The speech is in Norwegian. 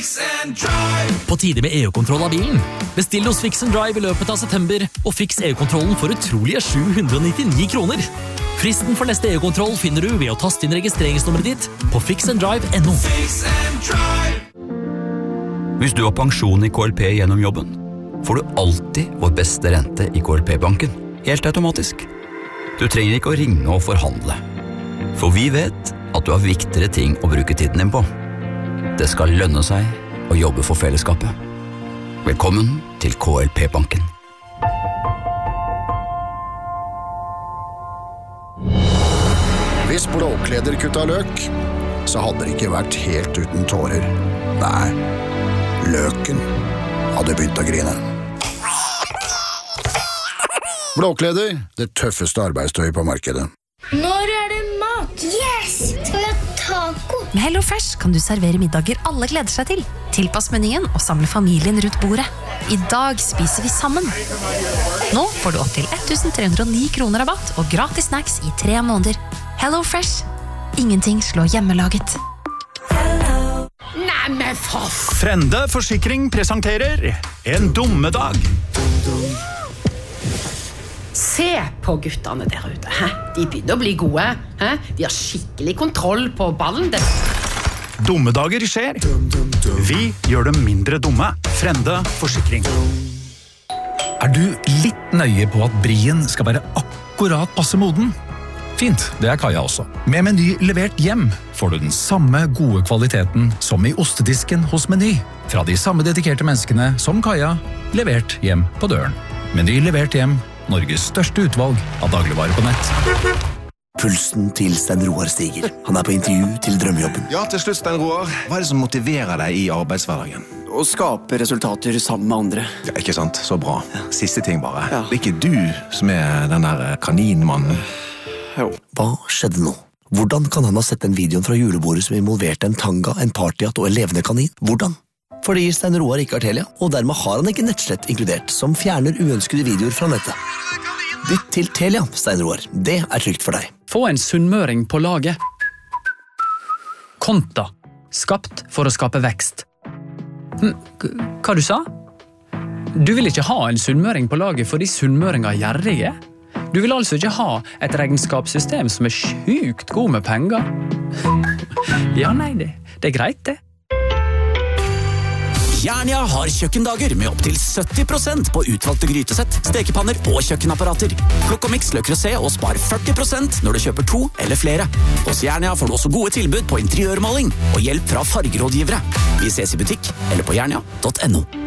Fix and Drive. På tide med EU-kontroll av bilen. Bestill hos Fix and Drive I løpet av september, og fiks EU-kontrollen for utrolige 799 kroner. Fristen for neste EU-kontroll finner du ved å taste inn registreringsnummeret ditt på fixanddrive.no. Fix and Drive. Hvis du har pensjon I KLP gjennom jobben, får du alltid vår beste rente I KLP-banken. Helt automatisk. Du trenger ikke å ringe og forhandle. For vi vet at du har viktigere ting å bruke tiden din på. Det skal lønne seg å jobbe for fellesskapet. Velkommen til KLP-banken. Hvis Blåkleder kutta løk, så hadde det ikke vært helt uten tårer. Nei, løken hadde begynt å grine. Blåkleder, det tøffeste arbeidstøyet på markedet. Når det mat? Yes! Skal vi ha taco? Med HelloFresh kan du servere middager alle gleder seg til. Tilpass menyen og samle familien rundt bordet. I dag spiser vi sammen. Nå får du opp til 1309 kroner rabatt og gratis snacks I 3 måneder. HelloFresh. Ingenting slår hjemmelaget. Nei, men for Frende Forsikring presenterer En dummedag. Se på guttene der ute. Hæ? De begynner å bli gode. Hæ? De har skikkelig kontroll på ballen. Dummedager skjer. Vi gjør dem mindre dumme. Frende Forsikring. Du litt nøye på at brien skal være akkurat passe moden? Fint, det Kaja også. Med Meny levert hjem får du den samme gode kvaliteten som I ostedisken hos Meny. Fra de samme dedikerte menneskene som Kaja, levert hjem på døren. Meny levert hjem, Norges største utvalg av dagligvarer på nett. Pulsen til Stein Roar stiger. Han på intervju til drømmejobben. Ja, til slutt, Stein Roar. Hva det som motiverer deg I arbeidshverdagen? Å skape resultater sammen med andre. Ja, ikke sant? Så bra. Siste ting bare. Ja. Det ikke du som den der kaninmannen. Jo. Hva skjedde nå? Hvordan kan han ha sett den videoen fra julebordet som involverte en tanga, en partyhatt og en levende kanin? Hvordan? Fordi Stein Roar ikke har Telia, og dermed har han ikke nettslett inkludert, som fjerner uønskede videoer fra nettet. Bytt til Telia, Stein Roar. Det trygt for deg. Få en sunnmøring på laget. Konta. Skapt for å skape vekst. Hva du sa? Du vil ikke ha en sunnmøring på laget fordi sunnmøringer er gjerrige? Du vil altså ikke ha et regnskapssystem som sjukt god med penger? Ja, nei, det greit det. Jernia har kjøkkendager med opp til 70% på utvalgte grytesett, stekepanner og kjøkkenapparater. Plukk og mix Le Creuset og spar 40% når du kjøper 2 eller flere. Hos Jernia får du også gode tilbud på interiørmaling og hjelp fra fargerådgivere. Vi ses I butikk eller på jernia.no.